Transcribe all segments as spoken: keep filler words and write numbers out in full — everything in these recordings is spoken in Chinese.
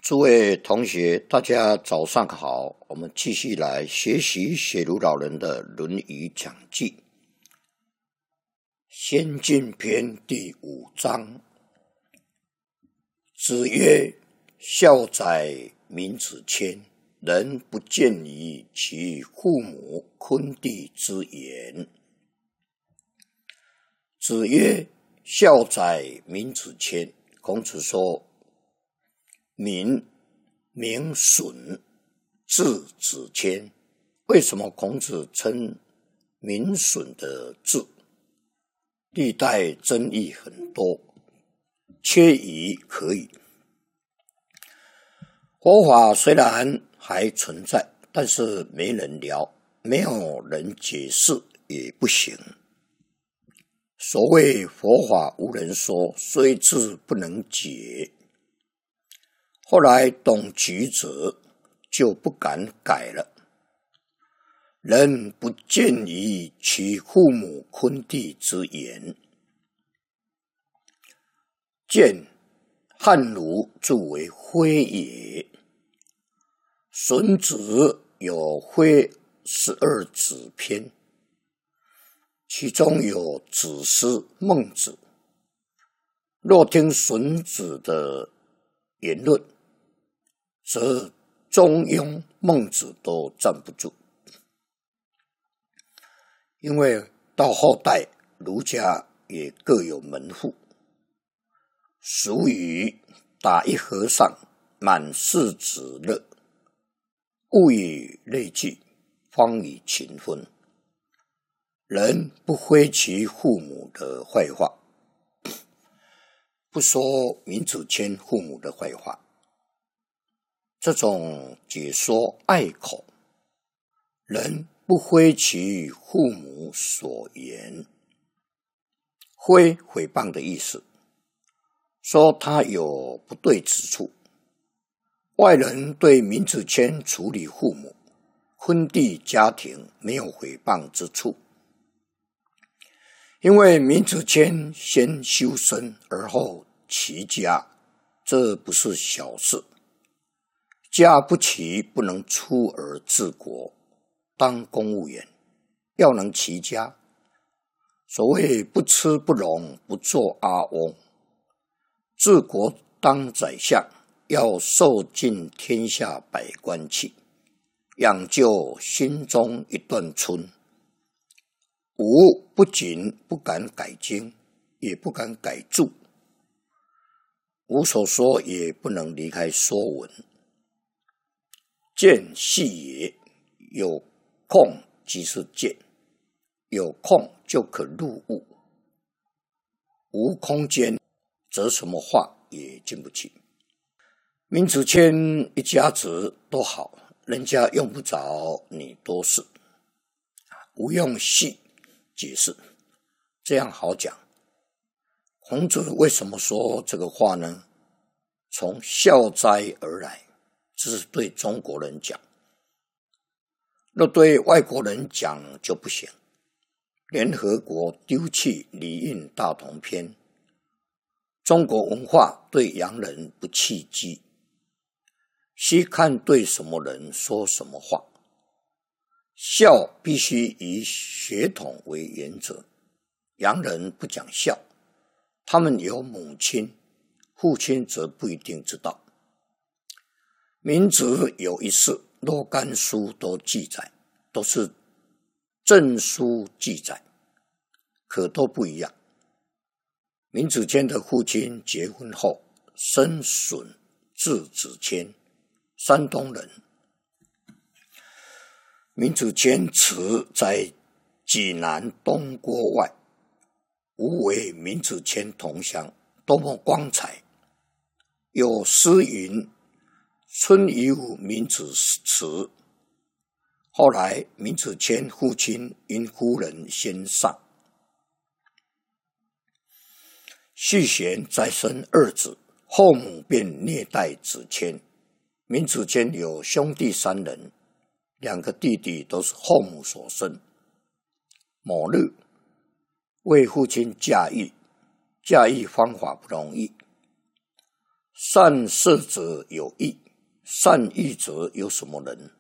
诸位同学，大家早上好。我们继续来学习写如老人的《论语》讲记，先进篇第五章。子曰：孝宰民子谦，人不见于其父母昆弟之言。子曰：孝宰民子谦。孔子说，民名损，字子谦。为什么孔子称民损的字？历代争议很多，缺疑可以。佛法虽然还存在，但是没人聊，没有人解释也不行。所谓佛法无人说，虽知不能解。后来懂举者就不敢改了。人不见于其父母昆弟之言。见，汉儒注为徽也。荀子有徽十二子篇，其中有子思、孟子。若听荀子的言论，则中庸、孟子都站不住。因为到后代儒家也各有门户，俗语打一和尚满室子乐，物以类聚，方以情分。人不挥其父母的坏话，不说民子谦父母的坏话，这种解说隘口。人不挥其父母所言，挥诽谤的意思，说他有不对之处。外人对民子谦处理父母昆弟家庭没有诽谤之处，因为民子谦先修身而后齐家，这不是小事。家不齐，不能出而治国。当公务员要能齐家，所谓不吃不聋，不做阿翁。治国当宰相，要受尽天下百官气，养就心中一段春。吾不仅不敢改经，也不敢改注。吾所说也不能离开说文。见细也，有空即是见，有空就可入物，无空间则什么话也进不去。民子谦一家子都好，人家用不着你多事，无用细解释，这样好讲。孔子为什么说这个话呢？从孝哉而来，这是对中国人讲。若对外国人讲就不行。联合国丢弃礼运大同篇，中国文化对洋人不契机，须看对什么人说什么话。孝必须以血统为原则，洋人不讲孝，他们有母亲，父亲则不一定知道。民子有一事，若干书都记载，都是正书记载，可都不一样。民子谦的父亲结婚后生损，字子谦，山东人。民子谦祠在济南东郭外，吾为民子谦同乡，多么光彩！有诗云：春有民子祠。后来民子谦父亲因夫人先丧，续弦再生二子，后母便虐待子谦。民子谦有兄弟三人，两个弟弟都是后母所生。某日为父亲嫁衣，嫁衣方法不容易， 善射者有益，善意者有什么人？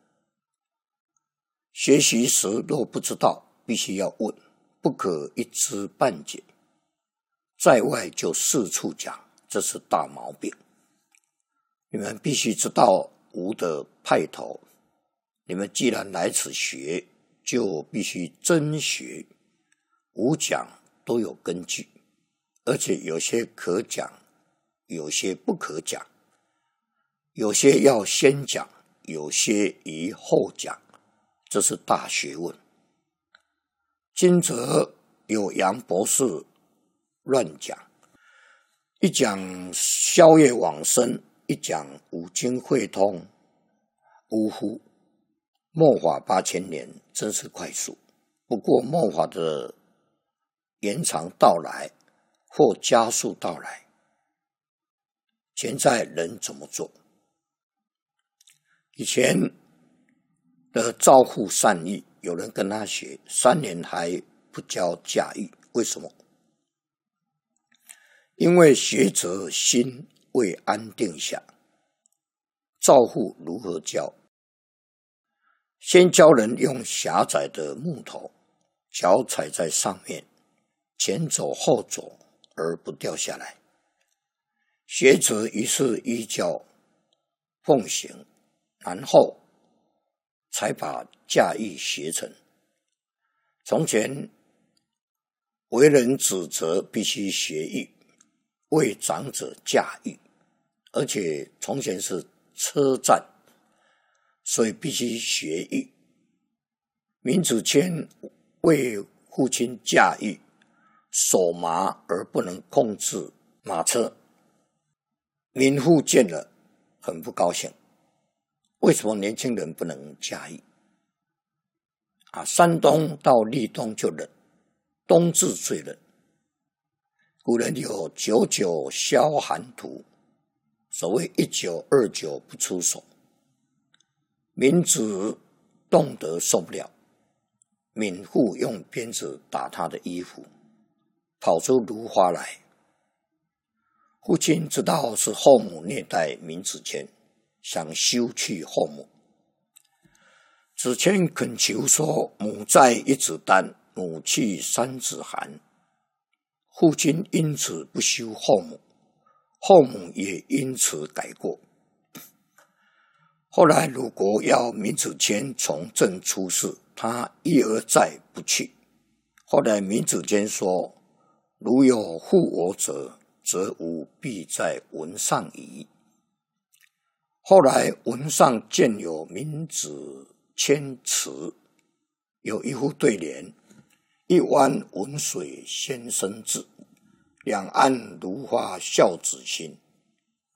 学习时若不知道，必须要问，不可一知半解。在外就四处讲，这是大毛病。你们必须知道无的派头。你们既然来此学，就必须真学。无讲都有根据，而且有些可讲，有些不可讲，有些要先讲，有些宜后讲，这是大学问。今则有杨博士乱讲，一讲宵夜往生，一讲五经汇通，呜呼！末法八千年真是快速，不过末法的延长到来或加速到来，现在人怎么做？以前的照护善意，有人跟他学三年还不教驾驭，为什么？因为学者心未安定下，照护如何教？先教人用狭窄的木头，脚踩在上面，前走后走而不掉下来。学者于是依教奉行，然后才把驾驭学成。从前为人指责必须学艺，为长者驾驭，而且从前是车站，所以必须学艺。闵子骞为父亲驾驭，手麻而不能控制马车，闵父见了很不高兴，为什么年轻人不能驾驭？啊，山东到立冬就冷，冬至最冷。古人有九九消寒图，所谓一九二九不出手。闵子冻得受不了，闵父用鞭子打他的衣服，跑出芦花来。父亲知道是后母虐待闵子骞，想休去后母。子骞恳求说：“母在一子丹，母去三子寒。”父亲因此不休后母，后母也因此改过。后来鲁国要闵子骞从政出仕，他一而再不去。后来闵子骞说：“如有负我者，则吾必在文上矣。”后来文上见有闵子骞词，有一副对联：“一湾文水先生智，两岸芦花笑子心。”